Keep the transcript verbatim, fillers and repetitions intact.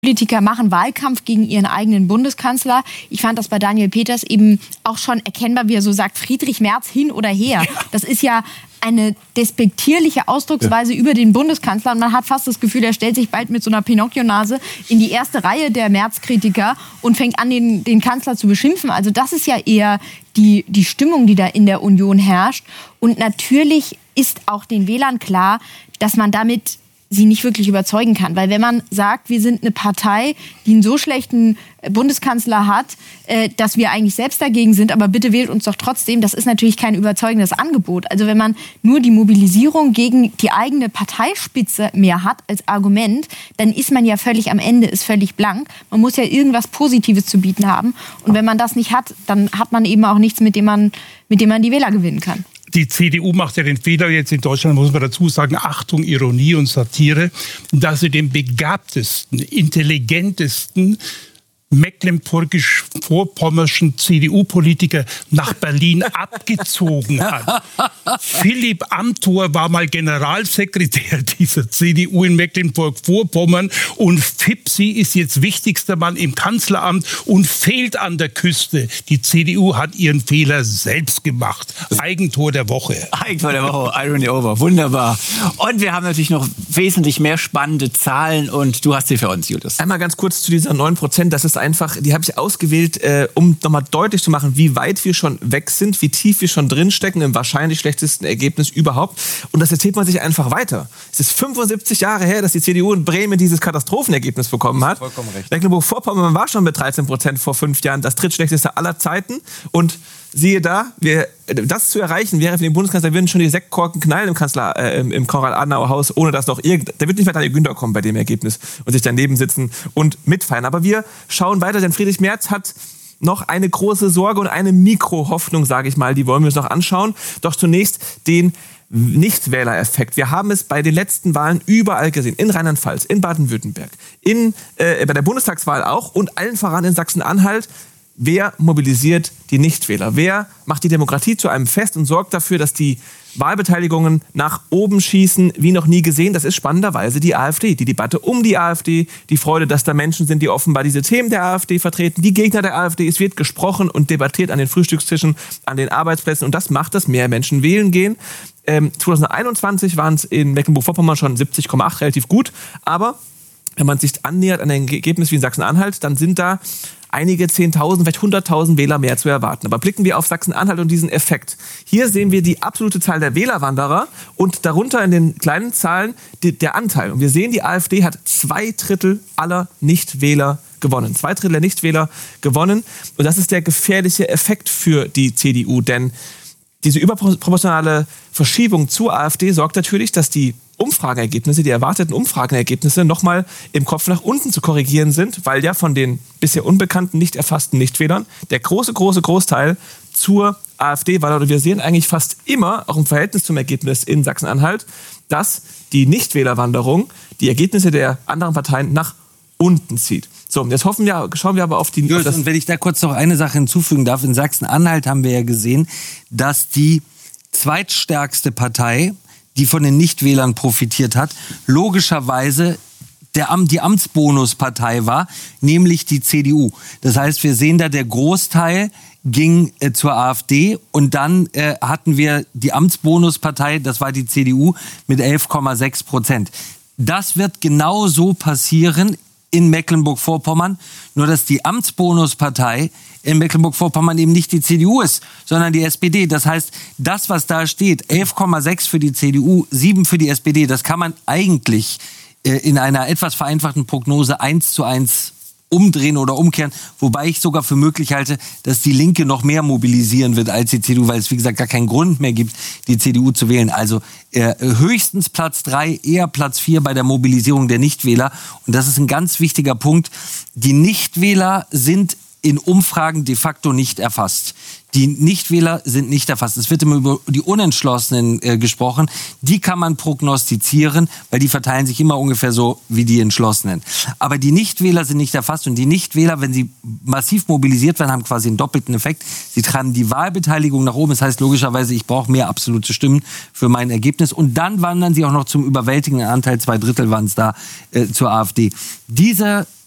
Politiker machen Wahlkampf gegen ihren eigenen Bundeskanzler. Ich fand das bei Daniel Peters eben auch schon erkennbar, wie er so sagt, Friedrich Merz hin oder her. Das ist ja eine despektierliche Ausdrucksweise ja. über den Bundeskanzler. Und man hat fast das Gefühl, er stellt sich bald mit so einer Pinocchio-Nase in die erste Reihe der Merz-Kritiker und fängt an, den, den Kanzler zu beschimpfen. Also das ist ja eher die, die Stimmung, die da in der Union herrscht. Und natürlich ist auch den Wählern klar, dass man damit sie nicht wirklich überzeugen kann. Weil wenn man sagt, wir sind eine Partei, die einen so schlechten Bundeskanzler hat, äh, dass wir eigentlich selbst dagegen sind, aber bitte wählt uns doch trotzdem, das ist natürlich kein überzeugendes Angebot. Also wenn man nur die Mobilisierung gegen die eigene Parteispitze mehr hat als Argument, dann ist man ja völlig am Ende, ist völlig blank. Man muss ja irgendwas Positives zu bieten haben. Und wenn man das nicht hat, dann hat man eben auch nichts, mit dem man, mit dem man die Wähler gewinnen kann. Die C D U macht ja den Fehler jetzt in Deutschland, muss man dazu sagen, Achtung, Ironie und Satire, dass sie den begabtesten, intelligentesten mecklenburgisch-vorpommerschen C D U-Politiker nach Berlin abgezogen hat. Philipp Amthor war mal Generalsekretär dieser C D U in Mecklenburg-Vorpommern und Fipsi ist jetzt wichtigster Mann im Kanzleramt und fehlt an der Küste. Die C D U hat ihren Fehler selbst gemacht. Eigentor der Woche. Eigentor der Woche, Irony over, wunderbar. Und wir haben natürlich noch wesentlich mehr spannende Zahlen und du hast sie für uns, Julius. Einmal ganz kurz zu dieser neun Prozent, das ist einfach, die habe ich ausgewählt, äh, um nochmal deutlich zu machen, wie weit wir schon weg sind, wie tief wir schon drinstecken im wahrscheinlich schlechtesten Ergebnis überhaupt. Und das erzählt man sich einfach weiter. Es ist fünfundsiebzig Jahre her, dass die C D U in Bremen dieses Katastrophenergebnis bekommen hat. Vollkommen recht. Mecklenburg-Vorpommern war schon mit dreizehn Prozent vor fünf Jahren das drittschlechteste aller Zeiten. Und siehe da, wir, das zu erreichen wäre für den Bundeskanzler, würden schon die Sektkorken knallen im Kanzler, äh, im, im Konrad-Adenauer-Haus, ohne dass noch irgend, da wird nicht mehr Daniel Günther kommen bei dem Ergebnis und sich daneben sitzen und mitfeiern. Aber wir schauen weiter, denn Friedrich Merz hat noch eine große Sorge und eine Mikrohoffnung, sage ich mal, die wollen wir uns noch anschauen. Doch zunächst den Nichtwählereffekt. Wir haben es bei den letzten Wahlen überall gesehen. In Rheinland-Pfalz, in Baden-Württemberg, in, äh, bei der Bundestagswahl auch und allen voran in Sachsen-Anhalt. Wer mobilisiert die Nichtwähler? Wer macht die Demokratie zu einem Fest und sorgt dafür, dass die Wahlbeteiligungen nach oben schießen, wie noch nie gesehen? Das ist spannenderweise die AfD. Die Debatte um die AfD, die Freude, dass da Menschen sind, die offenbar diese Themen der AfD vertreten, die Gegner der AfD. Es wird gesprochen und debattiert an den Frühstückstischen, an den Arbeitsplätzen und das macht, dass mehr Menschen wählen gehen. Ähm, zwanzig einundzwanzig waren es in Mecklenburg-Vorpommern schon siebzig Komma acht, relativ gut. Aber wenn man sich annähert an ein Ergebnis wie in Sachsen-Anhalt, dann sind da einige Zehntausend, vielleicht hunderttausend Wähler mehr zu erwarten. Aber blicken wir auf Sachsen-Anhalt und diesen Effekt. Hier sehen wir die absolute Zahl der Wählerwanderer und darunter in den kleinen Zahlen die, der Anteil. Und wir sehen, die AfD hat zwei Drittel aller Nichtwähler gewonnen. Zwei Drittel der Nichtwähler gewonnen. Und das ist der gefährliche Effekt für die C D U. Denn diese überproportionale Verschiebung zur AfD sorgt natürlich, dass die Umfragenergebnisse, die erwarteten Umfragenergebnisse nochmal im Kopf nach unten zu korrigieren sind, weil ja von den bisher unbekannten, nicht erfassten Nichtwählern der große, große Großteil zur AfD war. Und wir sehen eigentlich fast immer, auch im Verhältnis zum Ergebnis in Sachsen-Anhalt, dass die Nichtwählerwanderung die Ergebnisse der anderen Parteien nach unten zieht. So, jetzt hoffen wir, schauen wir aber auf die... Julius, und wenn ich da kurz noch eine Sache hinzufügen darf, in Sachsen-Anhalt haben wir ja gesehen, dass die zweitstärkste Partei, die von den Nichtwählern profitiert hat, logischerweise der, die Amtsbonuspartei war, nämlich die C D U. Das heißt, wir sehen da, der Großteil ging äh, zur AfD und dann äh, hatten wir die Amtsbonuspartei, das war die C D U, mit elf Komma sechs Prozent. Das wird genau so passieren in Mecklenburg-Vorpommern, nur dass die Amtsbonuspartei in Mecklenburg-Vorpommern eben nicht die C D U ist, sondern die S P D. Das heißt, das, was da steht, elf Komma sechs für die C D U, sieben für die S P D, das kann man eigentlich äh, in einer etwas vereinfachten Prognose eins zu eins umdrehen oder umkehren, wobei ich sogar für möglich halte, dass die Linke noch mehr mobilisieren wird als die C D U, weil es, wie gesagt, gar keinen Grund mehr gibt, die C D U zu wählen. Also äh, höchstens Platz drei, eher Platz vier bei der Mobilisierung der Nichtwähler. Und das ist ein ganz wichtiger Punkt. Die Nichtwähler sind in Umfragen de facto nicht erfasst. Die Nichtwähler sind nicht erfasst. Es wird immer über die Unentschlossenen äh, gesprochen. Die kann man prognostizieren, weil die verteilen sich immer ungefähr so wie die Entschlossenen. Aber die Nichtwähler sind nicht erfasst. Und die Nichtwähler, wenn sie massiv mobilisiert werden, haben quasi einen doppelten Effekt. Sie treiben die Wahlbeteiligung nach oben. Das heißt logischerweise, ich brauche mehr absolute Stimmen für mein Ergebnis. Und dann wandern sie auch noch zum überwältigenden Anteil, zwei Drittel waren es da, äh, zur AfD. Diese